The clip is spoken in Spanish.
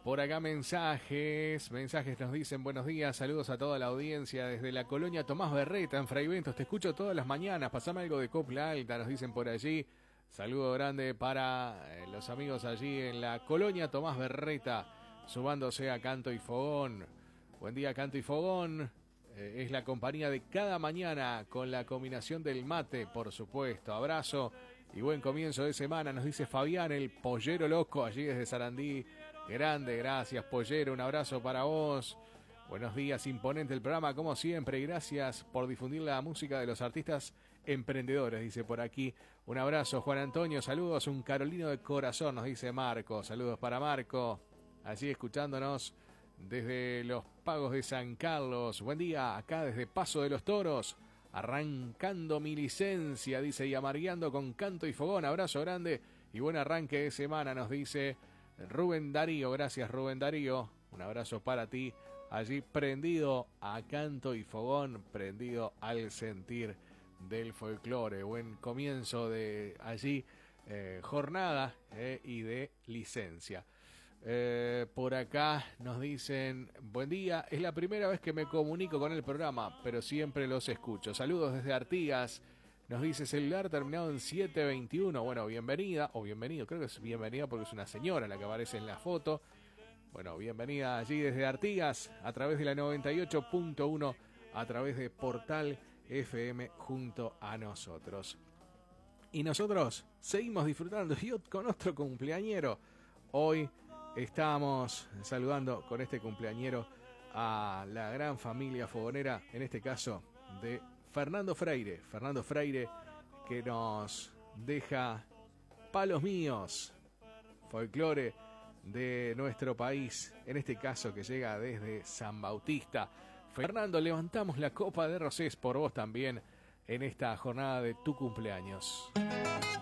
Por acá mensajes nos dicen buenos días, saludos a toda la audiencia desde la colonia Tomás Berreta en Fray Bentos, te escucho todas las mañanas, pasame algo de Copla Alta, nos dicen por allí. Saludo grande para los amigos allí en la colonia Tomás Berreta, sumándose a Canto y Fogón. Buen día, Canto y Fogón. Es la compañía de cada mañana con la combinación del mate, por supuesto. Abrazo y buen comienzo de semana, nos dice Fabián, el pollero loco, allí desde Sarandí. Grande, gracias, pollero. Un abrazo para vos. Buenos días, imponente el programa, como siempre. Y gracias por difundir la música de los artistas emprendedores, dice por aquí. Un abrazo, Juan Antonio. Saludos, un carolino de corazón, nos dice Marco. Saludos para Marco. Allí escuchándonos desde los Pagos de San Carlos. Buen día, acá desde Paso de los Toros. Arrancando mi licencia, dice, y amargueando con Canto y Fogón. Abrazo grande y buen arranque de semana, nos dice Rubén Darío. Gracias, Rubén Darío. Un abrazo para ti. Allí prendido a Canto y Fogón, prendido al sentir del folclore. Buen comienzo de allí, jornada y de licencia. Por acá nos dicen, buen día, es la primera vez que me comunico con el programa, pero siempre los escucho. Saludos desde Artigas, nos dice celular terminado en 721. Bueno, bienvenida, o bienvenido, creo que es bienvenida porque es una señora la que aparece en la foto. Bueno, bienvenida allí desde Artigas, a través de la 98.1, a través de Portal FM junto a nosotros. Y nosotros seguimos disfrutando y con otro cumpleañero. Hoy estamos saludando con este cumpleañero a la gran familia fogonera, en este caso de Fernando Freire. Fernando Freire, que nos deja Palos Míos, folclore de nuestro país, en este caso que llega desde San Bautista. Fernando, levantamos la copa de rosés por vos también en esta jornada de tu cumpleaños.